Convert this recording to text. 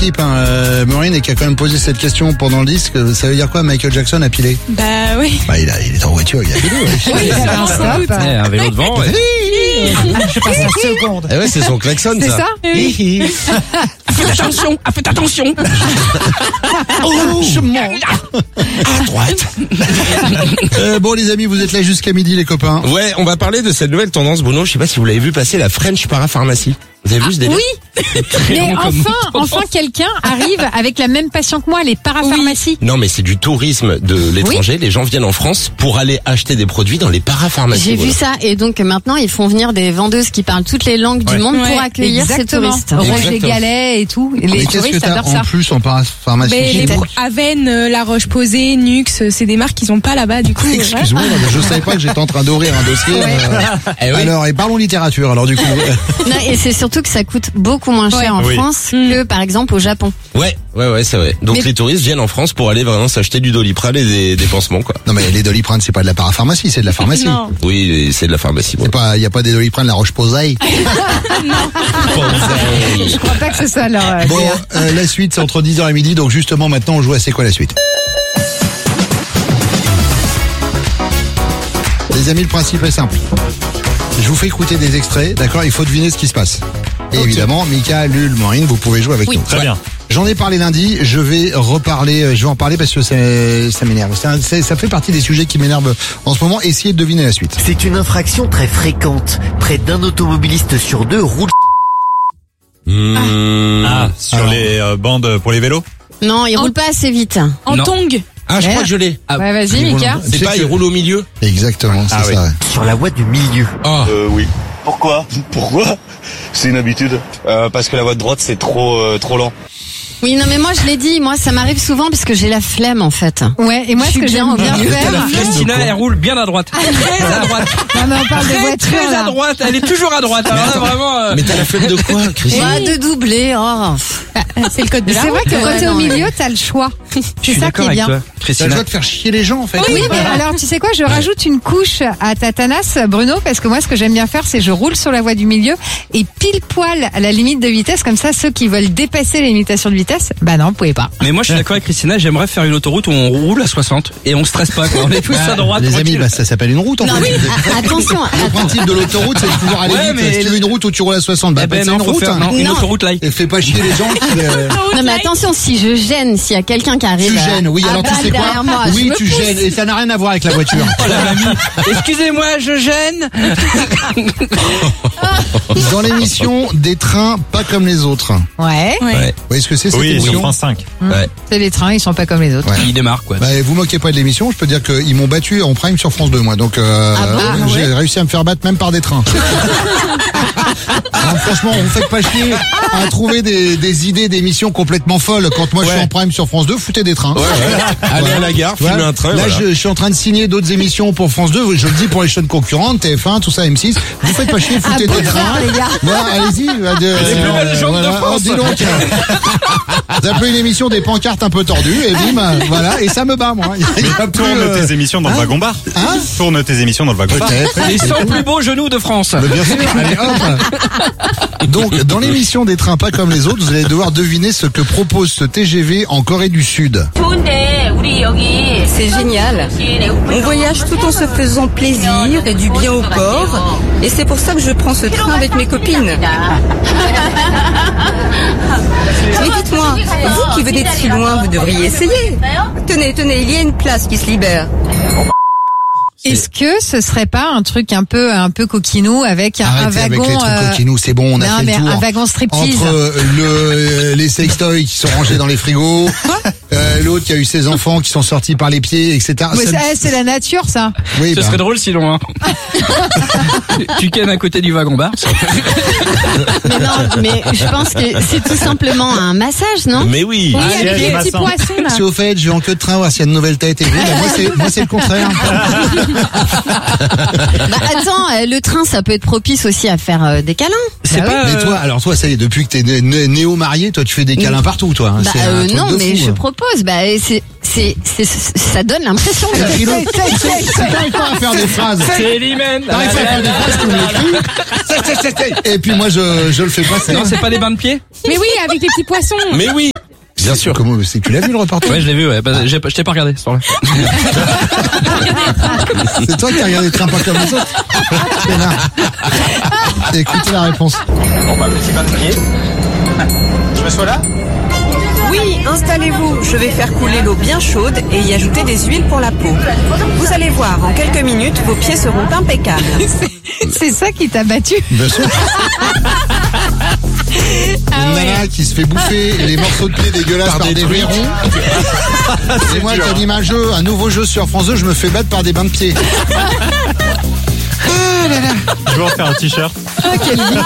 l'équipe, Maureen, et qui a quand même posé cette question pendant le disque. Ça veut dire quoi, Michael Jackson a pilé? Bah oui. Bah il est en voiture, il a pilé. Oui, c'est un stop. Un vélo de vent. Je passe en seconde. Eh ouais, c'est son klaxon, C'est ça. ça? Faites attention. Oh, je monte à droite. Bon les amis, vous êtes là jusqu'à midi les copains. Ouais, on va parler de cette nouvelle tendance, Bruno. Je sais pas si vous l'avez vu passer, la French parapharmacie. Vous avez vu ce délire? Oui. Mais enfin quelqu'un arrive avec la même passion que moi, les parapharmacies. Non, mais c'est du tourisme de l'étranger. Les gens viennent en France pour aller acheter des produits dans les parapharmacies. J'ai vu ça, et donc maintenant ils font venir des vendeuses qui parlent toutes les langues du monde pour accueillir ces touristes. Roger Galet et tout. Et les Mais qu'est-ce que touristes t'as adorent en ça. plus en parapharmacie? Mais Aven, La Roche-Posay, Nux, c'est des marques qu'ils ont pas là-bas du coup. Excuse-moi, je savais pas que j'étais en train d'ouvrir un dossier. Eh oui. Alors, et parlons littérature, alors du coup. Non, et c'est surtout que ça coûte beaucoup moins cher en France que par exemple au Japon. Ouais, c'est vrai. Donc les touristes viennent en France pour aller vraiment s'acheter du Doliprane et des pansements, quoi. Non mais les Doliprane, c'est pas de la parapharmacie, c'est de la pharmacie. Non. Oui, c'est de la pharmacie. Bon. Il y a pas des Doliprane, la Roche-Posay. Je crois pas que ce soit leur... Bon, la suite c'est entre 10h et midi, donc justement maintenant on joue à C'est quoi la suite? Les amis, le principe est simple. Je vous fais écouter des extraits, d'accord? Il faut deviner ce qui se passe. Et évidemment, Mika, Lul, Maureen, vous pouvez jouer avec nous. Très bien. J'en ai parlé lundi, je vais en parler parce que ça m'énerve. Ça fait partie des sujets qui m'énervent en ce moment. Essayez de deviner la suite. C'est une infraction très fréquente. Près d'un automobiliste sur deux roule. Sur les bandes pour les vélos. Non, ils roulent pas assez vite. En Non. tongs. Ah, je crois que je l'ai. Ouais, vas-y, Mika. C'est pas, il roule au milieu. Exactement, c'est oui. ça. Ouais. Sur la voie du milieu. Ah. Oui. Pourquoi? C'est une habitude. Parce que la voie de droite c'est trop lent. Oui, non mais moi je l'ai dit, moi ça m'arrive souvent parce que j'ai la flemme en fait. Ouais, et moi ce que j'aime bien faire... Christina, elle roule bien à droite. Très à droite. Non mais on parle de voiture Très à là. droite. Elle est toujours à droite. Alors là, vraiment. Mais t'as la flemme de quoi, Christine? De doubler, C'est le code de Mais la c'est vrai route. que quand t'es au milieu, t'as le choix. C'est ça qui est bien. T'as le Christina. droit de faire chier les gens en fait. Oui, mais alors tu sais quoi, je rajoute une couche à ta tanasse, Bruno, parce que moi ce que j'aime bien faire, c'est je roule sur la voie du milieu et pile poil à la limite de vitesse, comme ça ceux qui veulent dépasser les limitations de vitesse, bah non, vous pouvez pas. Mais moi, je suis d'accord avec Christina. J'aimerais faire une autoroute où on roule à 60 et on stresse pas, quoi. On est tous à droite. Les amis, tranquille. ça s'appelle une route en Non, fait. oui, attention, Le principe de l'autoroute, c'est de pouvoir aller Ouais, vite. mais Si tu veux une route où tu roules à 60, Eh ben c'est non, une faut route. faire Hein. une Non. autoroute light. Et fais pas chier les gens qui... Non mais attention, si je gêne, s'il y a quelqu'un qui arrive Tu gênes, oui, à alors tu balle sais quoi? derrière moi, Oui, je me tu pousse. gênes, et ça n'a rien à voir avec la voiture. Oh la mamie. Excusez-moi, je gêne. Dans l'émission des trains pas comme les autres. Vous Ouais, voyez ce que c'est cette émission? France 5. Ouais. c'est les trains, ils sont pas comme les autres. Ouais. Il démarre, quoi. Bah, vous moquez pas de l'émission, je peux dire qu'ils m'ont battu en prime sur France 2, moi. Donc, j'ai réussi à me faire battre même par des trains. Alors, franchement, vous faites pas chier à trouver des idées d'émissions complètement folles. Quand moi je suis en prime sur France 2, foutez des trains. Allez à la gare, filmer Voilà. un train. Là, voilà. je suis en train de signer d'autres émissions pour France 2. Je le dis pour les chaînes concurrentes, TF1, tout ça, M6. Vous faites pas chier, foutez des trains. les gars. Voilà, allez-y. Les plus belles jambes de France. Dis donc. Vous appelez une émission des pancartes un peu tordues et bim, voilà. Et ça me bat, moi. Il y a plus, Tourne tes émissions dans le wagon-bar. Hein? Tourne tes émissions dans le wagon-bar. Peut-être. Les 100 plus beaux genoux de France. Mais bien sûr, allez hop. Donc, dans l'émission des trains pas comme les autres, vous allez devoir deviner ce que propose ce TGV en Corée du Sud. C'est génial. On voyage tout en se faisant plaisir et du bien au corps. Et c'est pour ça que je prends ce train avec mes copines. Mais dites-moi, vous qui venez de si loin, vous devriez essayer. Tenez, il y a une place qui se libère. Est-ce que ce serait pas un truc un peu coquinou avec un Arrêtez wagon avec les trucs coquinous, c'est bon, on a non, fait mais le tour. un wagon striptease. Entre les sextoys qui sont rangés dans les frigos, l'autre qui a eu ses enfants qui sont sortis par les pieds, etc. Mais c'est la nature, ça. Oui, Ce serait drôle sinon, hein. Tu kennes à côté du wagon-bar. Mais non, mais je pense que c'est tout simplement un massage, non? Mais oui. Oui, avec les petits poissons, là. Si au fait, je vais en queue de train voir s'il y a de nouvelles têtes et vous, moi c'est le contraire. Bah attends, le train ça peut être propice aussi à faire des câlins. C'est Bah pas. Mais toi, ça y est, depuis que t'es néo-marié, toi tu fais des câlins partout, toi. Hein. Bah C'est un truc non, de mais fou, je hein. propose. Bah ça donne l'impression que. Tu t'arrives pas à faire des phrases. C'est Elimen. T'arrives pas à faire des phrases comme l'écrit. Et puis moi je le fais pas. Non, c'est pas des bains de pieds. Mais oui, avec les petits poissons. Mais oui. Bien sûr. Comment c'est que tu l'as vu le reportage? Ouais, je l'ai vu, ouais. Bah, je t'ai pas regardé, ce soir-là. C'est toi qui as regardé Train pas comme les autres. Écoutez la réponse. Bon bah, petit bain de pied. Je me sois là? Oui, installez-vous. Je vais faire couler l'eau bien chaude et y ajouter des huiles pour la peau. Vous allez voir, en quelques minutes, vos pieds seront impeccables. C'est ça qui t'a battu? Bien sûr. Une nana qui se fait bouffer les morceaux de pied dégueulasses par des verrons. C'est moi qui anime un nouveau jeu sur France 2, je me fais battre par des bains de pied. Je vais en faire un t-shirt. Ah, quelle vie.